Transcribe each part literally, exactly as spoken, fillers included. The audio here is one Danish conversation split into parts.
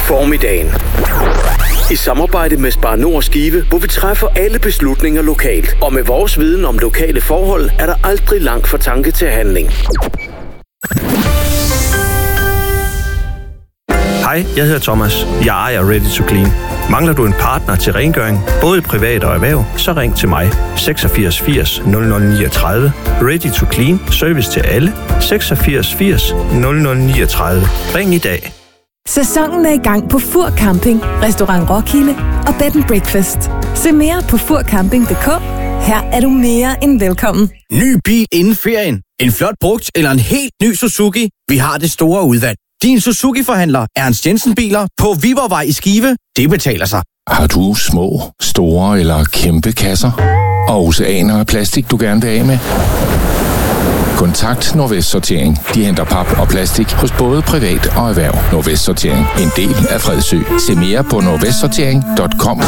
Formiddagen. I samarbejde med Spar Nord Skive, hvor vi træffer alle beslutninger lokalt. Og med vores viden om lokale forhold, er der aldrig langt fra tanke til handling. Hej, jeg hedder Thomas. Jeg ejer Ready to Clean. Mangler du en partner til rengøring, både privat og erhverv, så ring til mig. seksogfirs firs nul nul niogtredive. Ready to Clean. Service til alle. seksogfirs firs nul nul niogtredive. Ring i dag. Sæsonen er i gang på Fur Camping, Restaurant Roskilde og Bed and Breakfast. Se mere på fur camping punktum d k. Her er du mere end velkommen. Ny bil inden ferien. En flot brugt eller en helt ny Suzuki. Vi har det store udvalg. Din Suzuki-forhandler Ernst Jensen Biler på Viborgvej i Skive. Det betaler sig. Har du små, store eller kæmpe kasser? Og oceaner af plastik, du gerne vil af med? Kontakt Nordvest Sortering. De henter pap og plastik hos både privat og erhverv. Nordvest Sortering. En del af Fredsø. Se mere på nordvest sortering punktum com.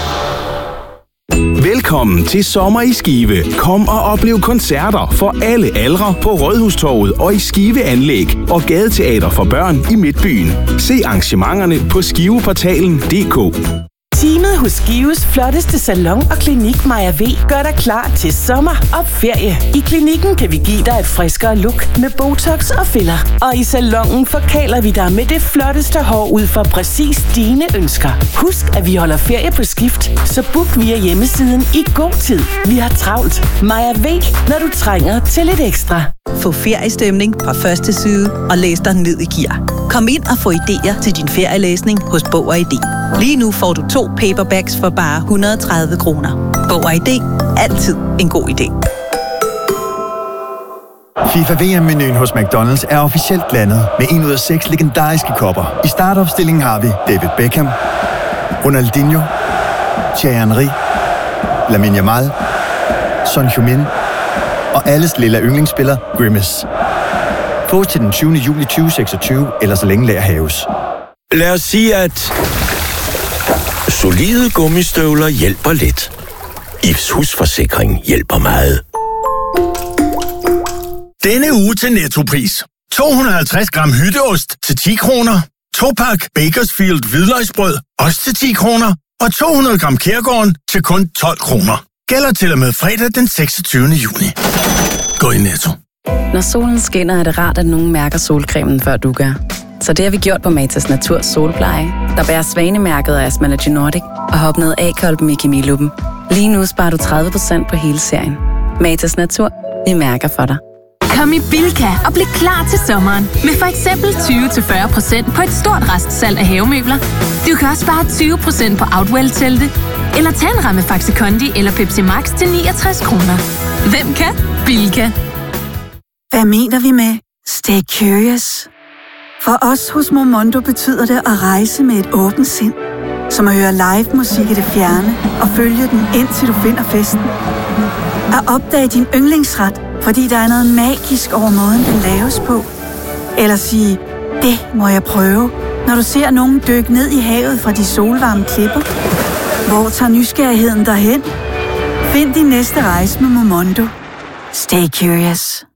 Velkommen til Sommer i Skive. Kom og oplev koncerter for alle aldre på Rådhustorvet og i Skive Anlæg og gadeteater for børn i Midtbyen. Se arrangementerne på skiveportalen punktum d k. Teamet hos Skives flotteste salon og klinik Maja V gør dig klar til sommer og ferie. I klinikken kan vi give dig et friskere look med botox og filler. Og i salonen forkæler vi dig med det flotteste hår ud for præcis dine ønsker. Husk, at vi holder ferie på skift, så book via hjemmesiden i god tid. Vi har travlt. Maja V, når du trænger til lidt ekstra. Få feriestemning fra første side og læs dig ned i gear. Kom ind og få idéer til din ferielæsning hos Bog og I D. Lige nu får du to paperbacks for bare et hundrede og tredive kroner. Bog og I D. Altid en god idé. FIFA V M-menuen hos McDonald's er officielt landet med en ud af seks legendariske kopper. I startopstillingen har vi David Beckham, Ronaldinho, Thierry Henry, Lamine Yamal, Son Heung-min og alles lille yndlingsspiller Grimace. Få til den tyvende juli tyve seksogtyve, eller så længe lager haves. Lad os sige, at solide gummistøvler hjælper lidt. I F's husforsikring hjælper meget. Denne uge til Nettopris. to hundrede og halvtreds gram hytteost til ti kroner. To pak Bakersfield hvidløgsbrød, også til ti kroner. Og to hundrede gram Kærgården til kun tolv kroner. Gælder til og med fredag den seksogtyvende juni. Gå i Netto. Når solen skinner, er det rart, at nogen mærker solcremen, før du gør. Så det har vi gjort på Matas Naturs Solpleje, der bærer svanemærket af Asmalogy Nordic og har opnået A-kolben i kemiluppen. Lige nu sparer du tredive procent på hele serien. Matas Natur, vi mærker for dig. Kom i Bilka og bliv klar til sommeren med for eksempel tyve til fyrre procent på et stort restsalg af havemøbler. Du kan også spare tyve procent på Outwell-telte, eller tage en ramme Faxi Kondi eller Pepsi Max til niogtres kroner. Hvem kan? Bilka. Hvad mener vi med stay curious? For os hos Momondo betyder det at rejse med et åbent sind, som at høre live musik i det fjerne og følge den indtil du finder festen. At opdage din yndlingsret, fordi der er noget magisk over måden, den laves på. Eller sige, det må jeg prøve, når du ser nogen dykke ned i havet fra de solvarme klipper. Hvor tager nysgerrigheden derhen? Find din næste rejse med Momondo. Stay curious.